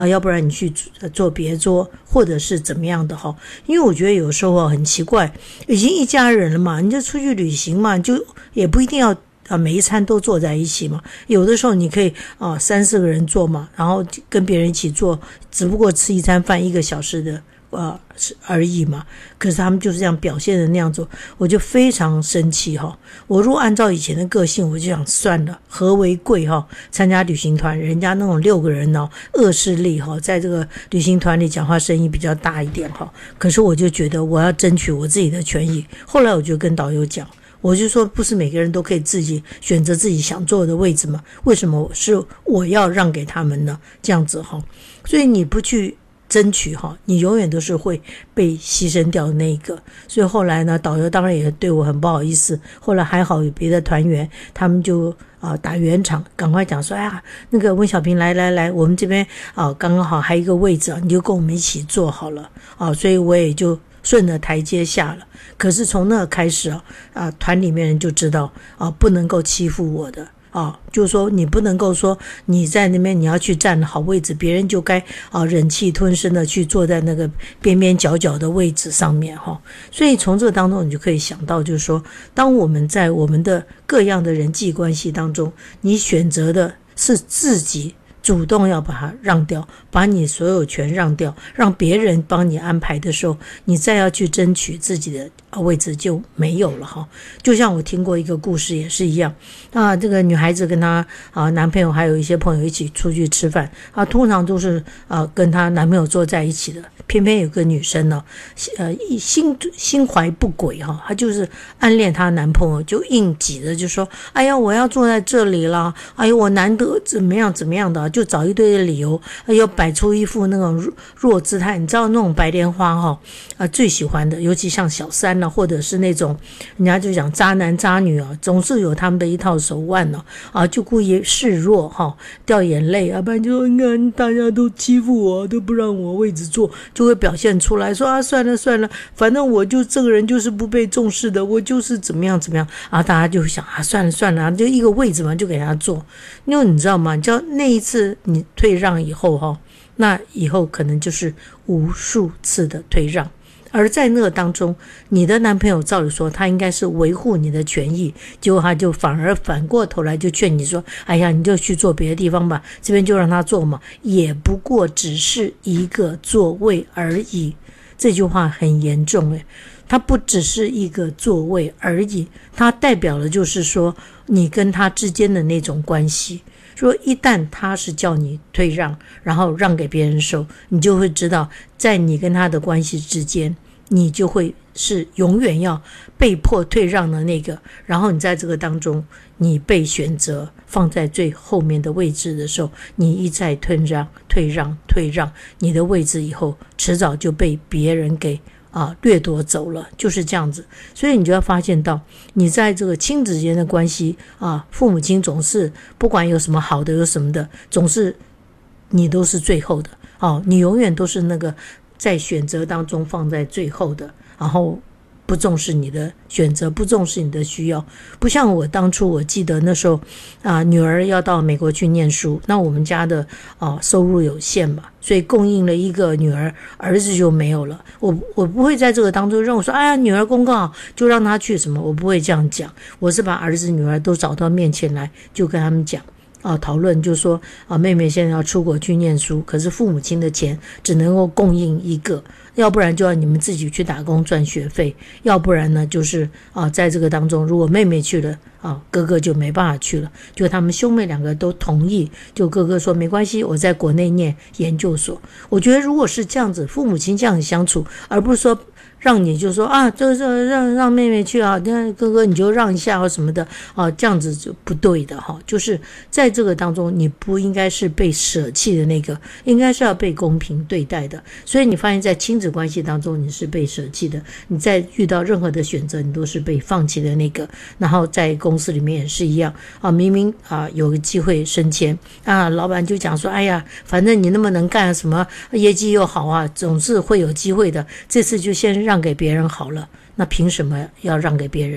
要不然你去做别桌，或者是怎么样的哈。因为我觉得有时候很奇怪，已经一家人了嘛，你就出去旅行嘛，就也不一定要每一餐都坐在一起嘛，有的时候你可以3-4个人坐嘛，然后跟别人一起坐，只不过吃一餐饭1个小时的而已嘛。可是他们就是这样表现的那样子，我就非常生气哈。我如果按照以前的个性，我就想算了，何为贵哈？参加旅行团，人家那种6个人恶势力哈，在这个旅行团里讲话声音比较大一点哈。可是我就觉得我要争取我自己的权益。后来我就跟导游讲，我就说不是每个人都可以自己选择自己想坐的位置吗？为什么是我要让给他们呢？这样子哈，所以你不去争取哈，你永远都是会被牺牲掉的那一个。所以后来呢，导游当然也对我很不好意思。后来还好有别的团员，他们就打圆场，赶快讲说，哎呀，那个温小平来，我们这边刚刚好还有一个位置你就跟我们一起坐好了所以我也就顺着台阶下了。可是从那开始团里面人就知道不能够欺负我的就是说你不能够说你在那边你要去占好位置，别人就该忍气吞声的去坐在那个边边角角的位置上面所以从这个当中你就可以想到，就是说当我们在我们的各样的人际关系当中，你选择的是自己主动要把它让掉，把你所有权让掉，让别人帮你安排的时候，你再要去争取自己的位置就没有了就像我听过一个故事也是一样这个女孩子跟她男朋友还有一些朋友一起出去吃饭通常都是跟她男朋友坐在一起的，偏偏有个女生呢心怀不轨她就是暗恋她男朋友，就硬挤着就说，哎呀我要坐在这里了，哎呀我难得怎么样怎么样的，就找一堆的理由，要摆出一副那种弱姿态。你知道那种白莲花最喜欢的，尤其像小三或者是那种人家就讲渣男渣女总是有他们的一套手腕就故意示弱掉眼泪，要不然就说你看大家都欺负我，都不让我位置坐，就会表现出来说算了，反正我就这个人就是不被重视的，我就是怎么样大家就想算了就一个位置嘛，就给他坐。因为你知道吗，你知道那一次你退让以后那以后可能就是无数次的退让，而在那个当中，你的男朋友照理说他应该是维护你的权益，结果他就反过头来就劝你说，哎呀你就去坐别的地方吧，这边就让他坐嘛，也不过只是一个座位而已。这句话很严重它不只是一个座位而已，它代表的就是说你跟他之间的那种关系。说一旦他是叫你退让，然后让给别人的时候，你就会知道在你跟他的关系之间，你就会是永远要被迫退让的那个，然后你在这个当中你被选择放在最后面的位置的时候，你一再退让，你的位置以后迟早就被别人给掠夺走了，就是这样子。所以你就要发现到你在这个亲子间的关系父母亲总是不管有什么好的有什么的，总是你都是最后的你永远都是那个在选择当中放在最后的，然后不重视你的选择，不重视你的需要。不像我当初，我记得那时候女儿要到美国去念书，那我们家的收入有限嘛，所以供应了一个女儿，儿子就没有了。我不会在这个当中让我说，哎呀女儿功课好就让她去什么，我不会这样讲。我是把儿子女儿都找到面前来，就跟他们讲讨论，就说妹妹现在要出国去念书，可是父母亲的钱只能够供应一个，要不然就要你们自己去打工赚学费，要不然呢就是在这个当中如果妹妹去了哥哥就没办法去了。就他们兄妹2个都同意，就哥哥说没关系，我在国内念研究所。我觉得如果是这样子，父母亲这样相处，而不是说让你就说这让妹妹去那哥哥你就让一下或什么的这样子就不对的就是在这个当中你不应该是被舍弃的那个，应该是要被公平对待的。所以你发现在亲子关系当中你是被舍弃的，你在遇到任何的选择你都是被放弃的那个。然后在公司里面也是一样明明有个机会升迁老板就讲说，哎呀反正你那么能干，什么业绩又好总是会有机会的，这次就先让给别人好了。那凭什么要让给别人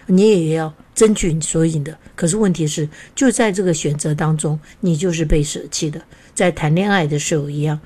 你也要争取你所有的。可是问题是，就在这个选择当中，你就是被舍弃的。在谈恋爱的时候一样，